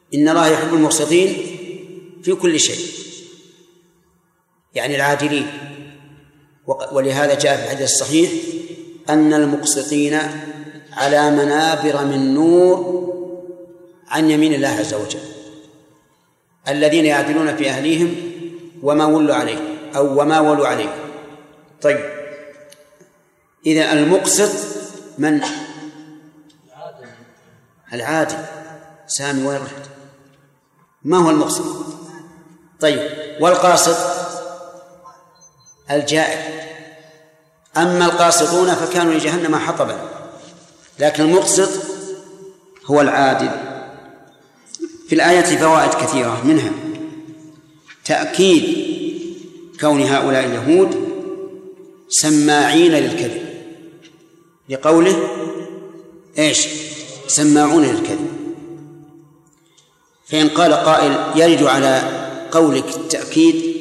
إن الله يحب المقسطين في كل شيء، يعني العادلين. ولهذا جاء في الحديث الصحيح أن المقسطين على منابر من نور عن يمين الله عز وجل، الذين يعدلون في أهليهم وما ولوا عليه أو وما ولوا عليه. طيب، إذن المقسط من؟ العادل. سامي وين رحت؟ ما هو المقسط؟ طيب، والقاسط؟ الجائر. أما القاسطون فكانوا لجهنم حطبا، لكن المقسط هو العادل. في الآية فوائد كثيرة، منها تأكيد كون هؤلاء اليهود سماعين للكذب، لقوله إيش؟ سماعون للكذب. فإن قال قائل يرد على قولك التأكيد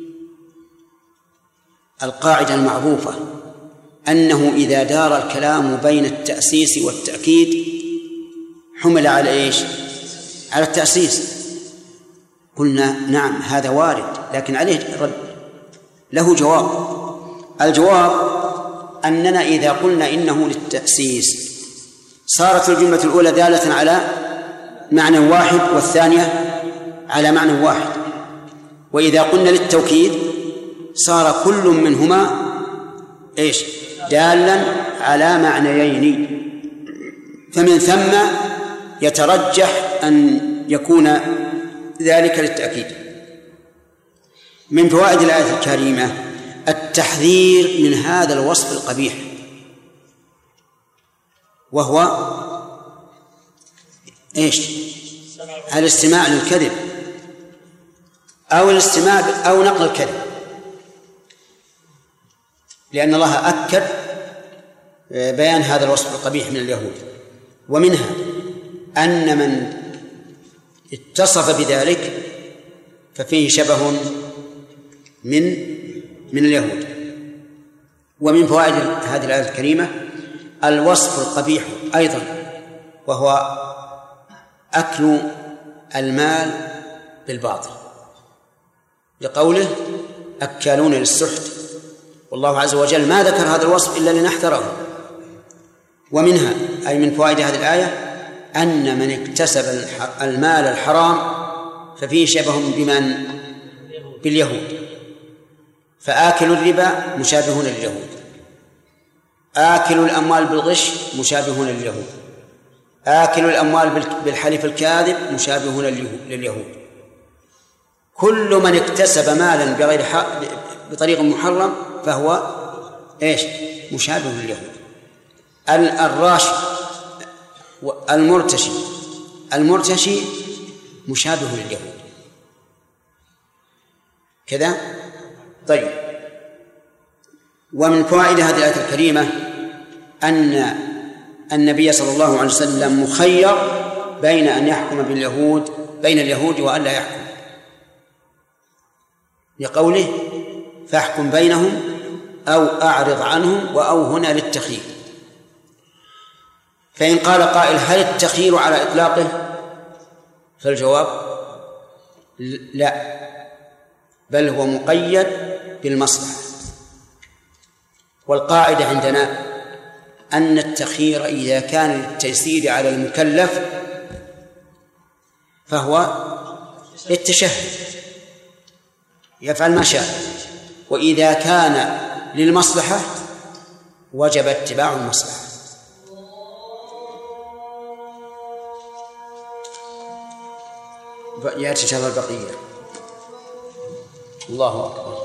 القاعدة المعروفة أنه إذا دار الكلام بين التأسيس والتأكيد حمل على إيش؟ على التأسيس. قلنا نعم هذا وارد، لكن عليه رد، له جواب. الجواب أننا إذا قلنا إنه للتأسيس صارت الجملة الأولى دالة على معنى واحد والثانية على معنى واحد، وإذا قلنا للتوكيد صار كل منهما إيش؟ دالا على معنيين. فمن ثم يترجح أن يكون ذلك للتأكيد. من فوائد الآية الكريمة التحذير من هذا الوصف القبيح، وهو إيش؟ الاستماع للكذب أو الاستماع أو نقل الكذب، لأن الله أكد بيان هذا الوصف القبيح من اليهود. ومنها أن من اتصف بذلك ففيه شبه من اليهود. ومن فوائد هذه الآية الكريمة الوصف القبيح أيضا، وهو أكل المال بالباطل، لقوله أكالون للسحت، والله عز وجل ما ذكر هذا الوصف إلا لنحذره. ومنها أي من فوائد هذه الآية أن من اكتسب المال الحرام ففيه شبه بمن؟ باليهود. فآكل الربا مشابهون لليهود، آكل الأموال بالغش مشابهون لليهود، آكل الأموال بالحلف الكاذب مشابهون لليهود. كل من اكتسب مالا بغير حق بطريق محرم فهو إيش؟ مشابه لليهود. الراشي المرتشي مشابه لليهود كذا. طيب، ومن فوائد هذه الآية الكريمة أن النبي صلى الله عليه وسلم مخير بين أن يحكم بين اليهود وأن لا يحكم، لقوله فاحكم بينهم أو أعرض عنهم، وأو هنا للتخيير. فإن قال قائل هل التخيير على إطلاقه؟ فالجواب لا، بل هو مقيد بالمصلحة. والقاعدة عندنا أن التخيير إذا كان للتيسير على المكلف فهو للتشهد، يفعل ما شاء، وإذا كان للمصلحة وجب اتباع المصلحة. يأتي شر البقية. الله أكبر.